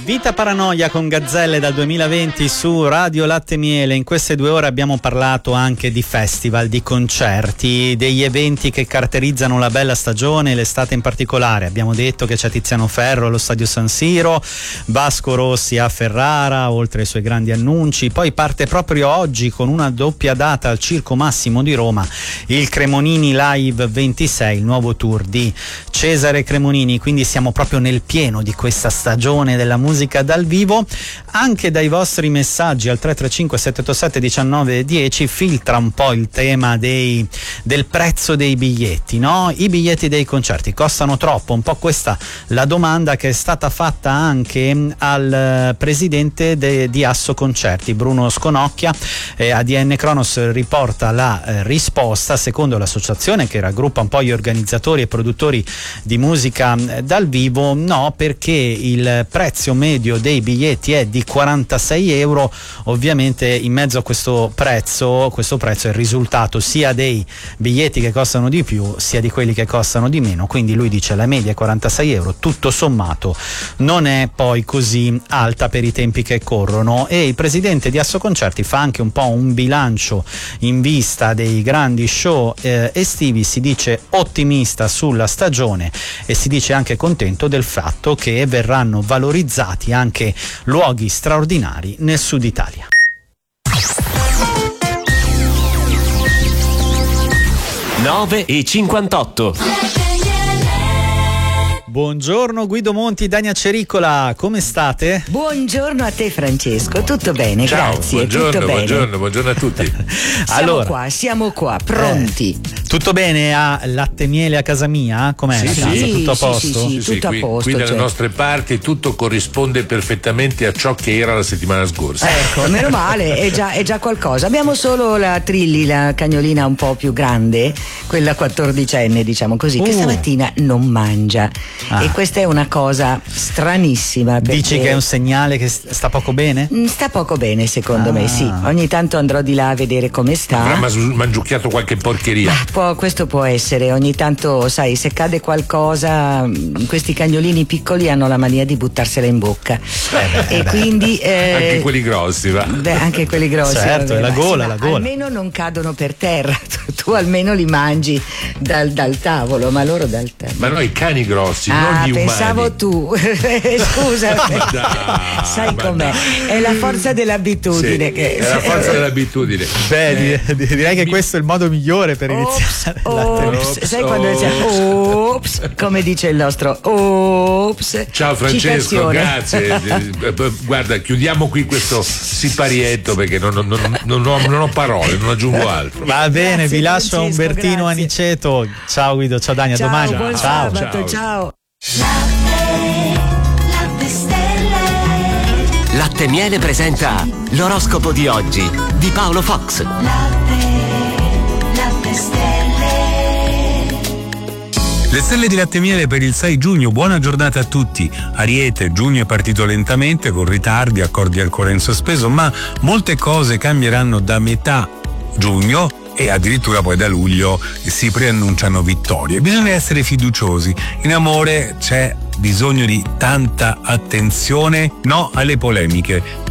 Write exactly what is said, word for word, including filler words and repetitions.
Vita Paranoia con Gazzelle dal duemilaventi su Radio Latte Miele. In queste due ore abbiamo parlato anche di festival, di concerti, degli eventi che caratterizzano la bella stagione, l'estate in particolare. Abbiamo detto che c'è Tiziano Ferro allo Stadio San Siro, Vasco Rossi a Ferrara, oltre ai suoi grandi annunci. Poi parte proprio oggi con una doppia data al Circo Massimo di Roma, il Cremonini Live ventisei, il nuovo tour di Cesare Cremonini. Quindi siamo proprio nel pieno di questa stagione della musica musica dal vivo. Anche dai vostri messaggi al tre tre cinque sette otto sette uno nove uno zero filtra un po' il tema dei, del prezzo dei biglietti, no? I biglietti dei concerti costano troppo? Un po' questa la domanda che è stata fatta anche al presidente de, di Asso Concerti, Bruno Sconocchia. eh, A D N Kronos riporta la eh, risposta. Secondo l'associazione che raggruppa un po' gli organizzatori e produttori di musica eh, dal vivo, no, perché il prezzo medio dei biglietti è di quarantasei euro. Ovviamente in mezzo a questo prezzo questo prezzo è il risultato sia dei biglietti che costano di più sia di quelli che costano di meno, quindi lui dice la media è quarantasei euro, tutto sommato non è poi così alta per i tempi che corrono. E il presidente di Asso Concerti fa anche un po' un bilancio in vista dei grandi show eh, estivi. Si dice ottimista sulla stagione e si dice anche contento del fatto che verranno valorizzati anche luoghi straordinari nel sud Italia. nove e cinquantotto. Buongiorno Guido Monti, Dania Cericola, come state? Buongiorno a te Francesco, tutto bene, Ciao, grazie. buongiorno, tutto bene. buongiorno, buongiorno a tutti. Siamo allora, qua, siamo qua, pronti. Eh, tutto bene a Latte Miele a casa mia? Com'è Sì, la sì, casa? sì, Tutto a sì, posto? sì, sì. Sì, tutto a qui, posto, qui dalle cioè. nostre parti tutto corrisponde perfettamente a ciò che era la settimana scorsa. Ecco, meno male, è già, è già qualcosa. Abbiamo solo la Trilli, la cagnolina un po' più grande, quella quattordicenne, diciamo così, Uh. che stamattina non mangia. Ah. E questa è una cosa stranissima. Perché Dici che è un segnale che sta poco bene? Mm, sta poco bene, secondo Ah. me, sì. Ogni tanto andrò di là a vedere come sta. Avrà mas- mangiucchiato qualche porcheria. Ah, può- questo può essere, ogni tanto, sai, se cade qualcosa, mh, questi cagnolini piccoli hanno la mania di buttarsela in bocca. beh, e beh. quindi eh, Anche quelli grossi, va. beh, anche quelli grossi. Certo, vabbè, è la ma gola, sì, la ma gola. almeno non cadono per terra. Tu, tu almeno li mangi dal, dal tavolo, ma loro dal tavolo. Ma noi cani grossi, Ah, non gli umani. pensavo tu. Scusa, Ma dai, sai ma com'è? dai. È la forza dell'abitudine. Sì, che... è la forza dell'abitudine. Beh, Eh, di- direi che questo è il modo migliore per iniziare. Ops, Latte Miele. ops, sai Ops, quando dice ops, come dice il nostro ops. Ciao Francesco, Citazione. grazie. Eh, eh, Guarda, chiudiamo qui questo siparietto perché non, non- non- non ho, non ho parole, non aggiungo altro. Va bene, Grazie, vi lascio Francesco, Umbertino grazie. Aniceto. Ciao Guido, ciao Dania, Ciao, domani. buon ciao. sabato, ciao. ciao. Latte Miele presenta l'oroscopo di oggi di Paolo Fox. Le stelle di Latte Miele per il sei giugno, buona giornata a tutti. Ariete, giugno è partito lentamente, con ritardi, accordi ancora in sospeso, ma molte cose cambieranno da metà giugno e addirittura poi da luglio si preannunciano vittorie. Bisogna essere fiduciosi. In amore c'è bisogno di tanta attenzione, no alle polemiche.